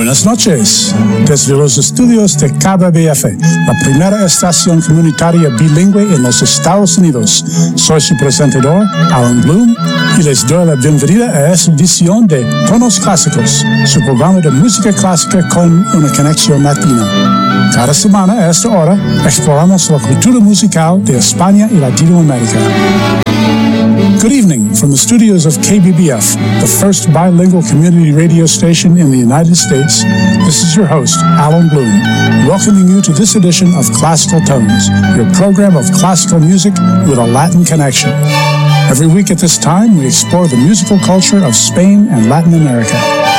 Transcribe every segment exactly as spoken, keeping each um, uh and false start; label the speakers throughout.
Speaker 1: Buenas noches, desde los estudios de K B B F, la primera estación comunitaria bilingüe en los Estados Unidos. Soy su presentador, Alan Bloom, y les doy la bienvenida a esta edición de Tonos Clásicos, su programa de música clásica con una conexión latina. Cada semana a esta hora exploramos la cultura musical de España y Latinoamérica. Good evening from the studios of K B B F, the first bilingual community radio station in the United States. This is your host, Alan Bloom, welcoming you to this edition of Classical Tones, your program of classical music with a Latin connection. Every week at this time, we explore the musical culture of Spain and Latin America.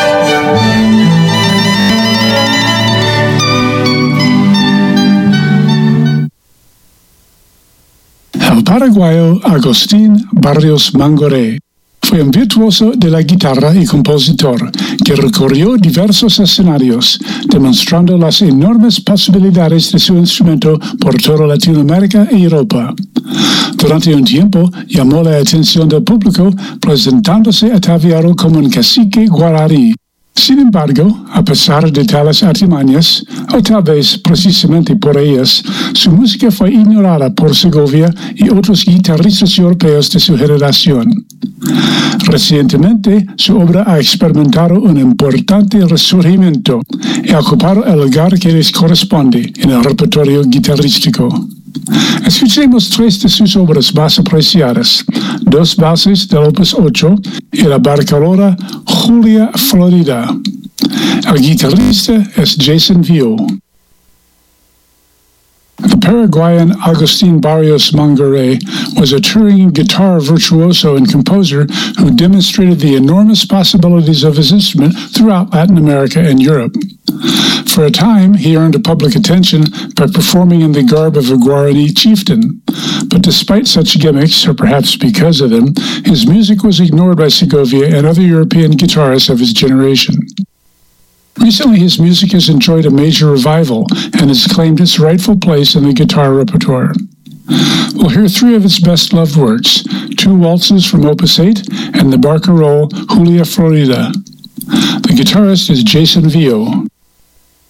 Speaker 1: El paraguayo Agustín Barrios Mangoré fue un virtuoso de la guitarra y compositor que recorrió diversos escenarios, demostrando las enormes posibilidades de su instrumento por toda Latinoamérica y Europa. Durante un tiempo llamó la atención del público presentándose ataviado como un cacique guaraní. Sin embargo, a pesar de tales artimañas, o tal vez precisamente por ellas, su música fue ignorada por Segovia y otros guitarristas europeos de su generación. Recientemente, su obra ha experimentado un importante resurgimiento y ha ocupado el lugar que les corresponde en el repertorio guitarrístico. Escuchemos tres de sus obras más apreciadas, dos valses del opus ocho y la barcarola Julia Florida. El guitarrista es Jason Vio. The Paraguayan Agustín Barrios Mangoré was a touring guitar virtuoso and composer who demonstrated the enormous possibilities of his instrument throughout Latin America and Europe. For a time, he earned public attention by performing in the garb of a Guarani chieftain. But despite such gimmicks, or perhaps because of them, his music was ignored by Segovia and other European guitarists of his generation. Recently, his music has enjoyed a major revival and has claimed its rightful place in the guitar repertoire. We'll hear three of his best-loved works, two waltzes from Opus eight and the barcarola Julia Florida. The guitarist is Jason Vio.